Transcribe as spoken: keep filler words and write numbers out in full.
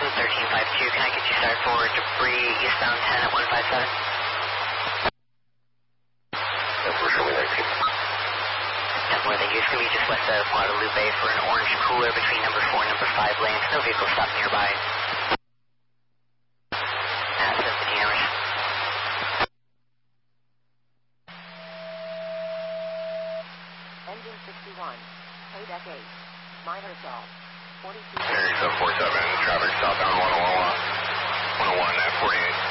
thirteen five two, can I get you started for debris eastbound ten at one five seven? That's for Showing nineteen. ten more, thank you. It's going to be just west of Guadalupe for an orange cooler between number four and number five lanes. No vehicle stop nearby. At fifteen hours. Engine sixty-one, Paydeck eight, minor assault, forty-two. Series seven four seven, traffic southbound one oh one, one oh one at forty-eight.